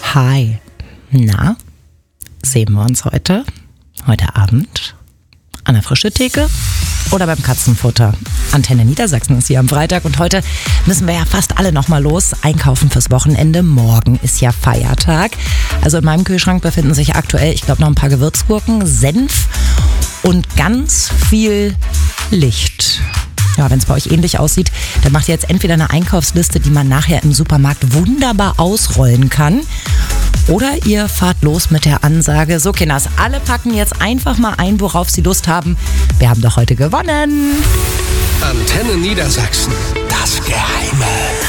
Hi. Na, sehen wir uns heute Abend an der frischen Theke oder beim Katzenfutter? Antenne Niedersachsen ist hier am Freitag und heute müssen wir ja fast alle nochmal los einkaufen fürs Wochenende. Morgen ist ja Feiertag. Also in meinem Kühlschrank befinden sich aktuell, ich glaube, noch ein paar Gewürzgurken, Senf und ganz viel Licht. Ja, wenn es bei euch ähnlich aussieht, dann macht ihr jetzt entweder eine Einkaufsliste, die man nachher im Supermarkt wunderbar ausrollen kann. Oder ihr fahrt los mit der Ansage, so Kinders, alle packen jetzt einfach mal ein, worauf sie Lust haben. Wir haben doch heute gewonnen. Antenne Niedersachsen. Das Geheime.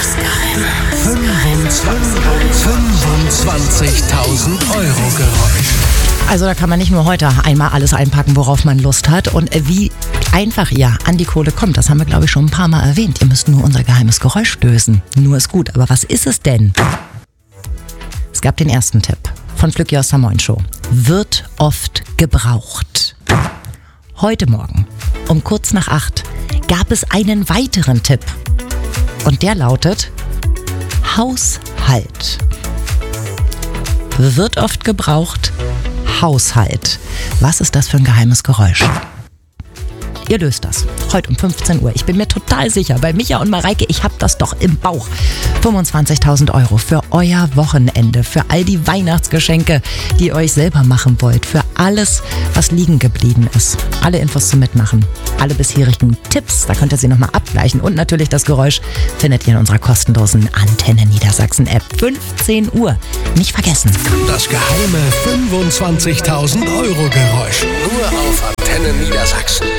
25.000 Euro Geräusch. Also da kann man nicht nur heute einmal alles einpacken, worauf man Lust hat. Und wie einfach ihr an die Kohle kommt, das haben wir, glaube ich, schon ein paar Mal erwähnt. Ihr müsst nur unser geheimes Geräusch lösen. Nur ist gut. Aber was ist es denn? Es gab den ersten Tipp von Flücki aus der Moin Show. Wird oft gebraucht. Heute Morgen um kurz nach 8 gab es einen weiteren Tipp. Und der lautet Haushalt. Wird oft gebraucht. Haushalt. Was ist das für ein geheimes Geräusch? Ihr löst das. Heute um 15 Uhr. Ich bin mir total sicher, bei Micha und Mareike, ich hab das doch im Bauch. 25.000 Euro für euer Wochenende, für all die Weihnachtsgeschenke, die ihr euch selber machen wollt, für alles, was liegen geblieben ist. Alle Infos zum Mitmachen, alle bisherigen Tipps, da könnt ihr sie nochmal abgleichen. Und natürlich das Geräusch findet ihr in unserer kostenlosen Antenne Niedersachsen App. 15 Uhr. Nicht vergessen. Das geheime 25.000 Euro Geräusch. Nur auf Antenne Niedersachsen.